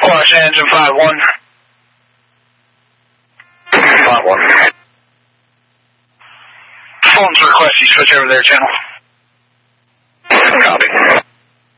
Washington engine 5-1. 5-1. Phone's request you switch over their channel. Copy.